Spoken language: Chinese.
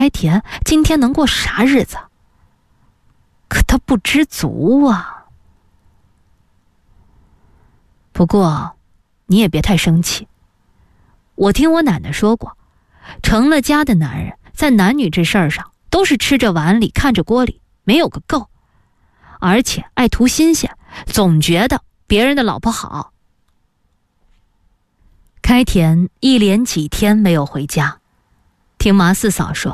开田今天能过啥日子？可他不知足啊。不过你也别太生气，我听我奶奶说过，成了家的男人在男女这事儿上都是吃着碗里看着锅里，没有个够，而且爱图新鲜，总觉得别人的老婆好。开田一连几天没有回家，听马四嫂说